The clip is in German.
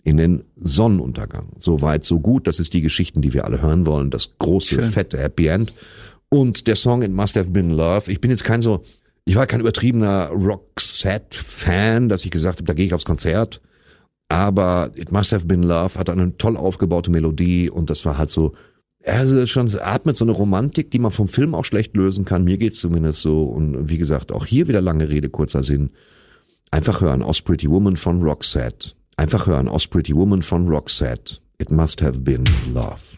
in den Sonnenuntergang. So weit, so gut. Das ist die Geschichten, die wir alle hören wollen. Das große, fette Happy End. Und der Song It Must Have Been Love. Ich war kein übertriebener Roxette-Fan, dass ich gesagt habe, da gehe ich aufs Konzert. Aber It Must Have Been Love hat eine toll aufgebaute Melodie und das war halt so, es atmet so eine Romantik, die man vom Film auch schlecht lösen kann. Mir geht's zumindest so. Und wie gesagt, auch hier wieder lange Rede, kurzer Sinn. Einfach hören aus Pretty Woman von Roxette. Einfach hören aus Pretty Woman von Roxette. It Must Have Been Love.